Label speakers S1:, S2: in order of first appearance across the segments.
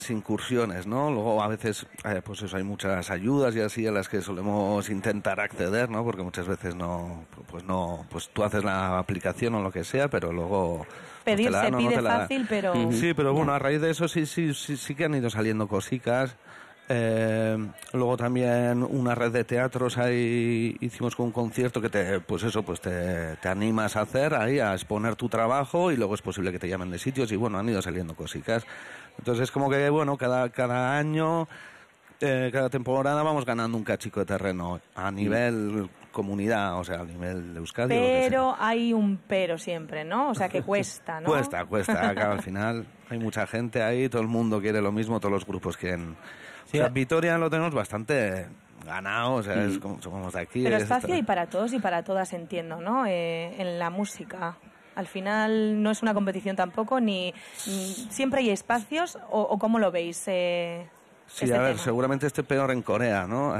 S1: incursiones, ¿no? Luego a veces pues eso, hay muchas ayudas y así a las que solemos intentar acceder, ¿no? Porque muchas veces pues tú haces la aplicación o lo que sea, pero luego
S2: pedir
S1: pues
S2: se pide fácil, pero
S1: sí, pero bueno, a raíz de eso sí que han ido saliendo cositas. Luego también una red de teatros ahí hicimos con un concierto que te animas a hacer ahí, a exponer tu trabajo y luego es posible que te llamen de sitios y bueno, han ido saliendo cositas. Entonces es como que bueno, cada año, cada temporada vamos ganando un cachico de terreno a nivel comunidad, o sea, a nivel de Euskadi.
S2: Pero hay un pero siempre, ¿no? O sea, que cuesta, ¿no?
S1: Cuesta, claro, al final hay mucha gente ahí, todo el mundo quiere lo mismo, todos los grupos quieren. Sí, o sea, Vitoria lo tenemos bastante ganado, o sea, es como somos de aquí.
S2: Pero espacio hay para todos y para todas, entiendo, ¿no? En la música. Al final no es una competición tampoco, ni siempre hay espacios, o ¿cómo lo veis?
S1: Sí, a ver, seguramente esté peor en Corea, ¿no?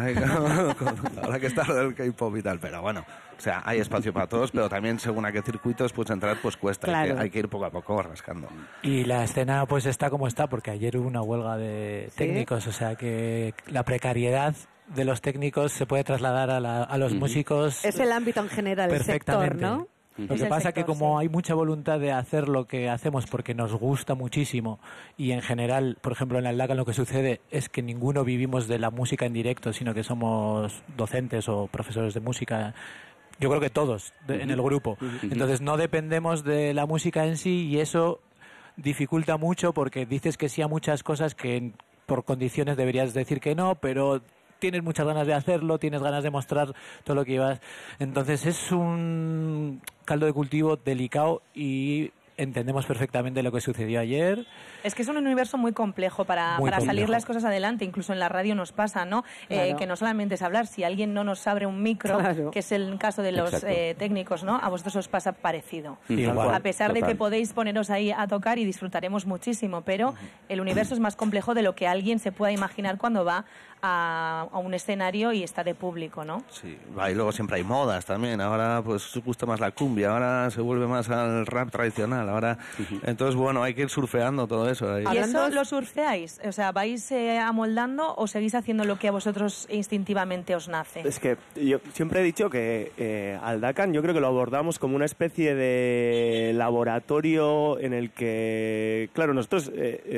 S1: Ahora que está el K-pop y tal, pero bueno, o sea, hay espacio para todos, pero también según a qué circuitos pues entrar pues cuesta, claro. Hay que ir poco a poco rascando.
S3: Y la escena pues está como está, porque ayer hubo una huelga de técnicos, o sea que la precariedad de los técnicos se puede trasladar a los músicos.
S4: Es el ámbito en general, el sector, ¿no?
S3: Lo que pasa es que como hay mucha voluntad de hacer lo que hacemos porque nos gusta muchísimo y en general, por ejemplo en la Aldacan lo que sucede es que ninguno vivimos de la música en directo, sino que somos docentes o profesores de música. Yo creo que todos en el grupo. Entonces no dependemos de la música en sí y eso dificulta mucho porque dices que sí a muchas cosas que por condiciones deberías decir que no, pero tienes muchas ganas de hacerlo, tienes ganas de mostrar todo lo que ibas. Entonces es un caldo de cultivo delicado y entendemos perfectamente lo que sucedió ayer.
S2: Es que es un universo muy complejo para salir las cosas adelante, incluso en la radio nos pasa, ¿no? Claro. Que no solamente es hablar, si alguien no nos abre un micro, claro, que es el caso de los técnicos, ¿no? A vosotros os pasa parecido. Igual, a pesar de que podéis poneros ahí a tocar y disfrutaremos muchísimo, pero el universo es más complejo de lo que alguien se pueda imaginar cuando va a un escenario y está de público, ¿no?
S1: Sí, y luego siempre hay modas también, ahora pues se gusta más la cumbia, ahora se vuelve más al rap tradicional, ahora entonces bueno, hay que ir surfeando todo eso ahí.
S2: ¿Y eso lo surfeáis? O sea, ¿vais amoldando o seguís haciendo lo que a vosotros instintivamente os nace?
S5: Es que yo siempre he dicho que Aldacan yo creo que lo abordamos como una especie de laboratorio en el que, claro, nosotros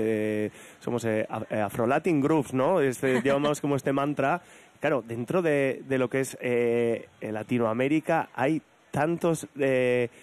S5: somos Afro-Latin Grooves, ¿no? Llevamos como este mantra. Claro, dentro de lo que es Latinoamérica hay tantos